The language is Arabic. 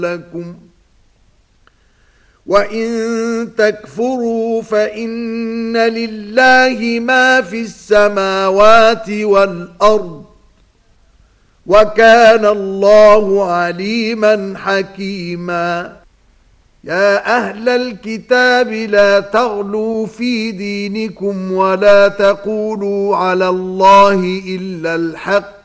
لكم وإن تكفروا فإن لله ما في السماوات والأرض وكان الله عليما حكيما يا أهل الكتاب لا تغلوا في دينكم ولا تقولوا على الله إلا الحق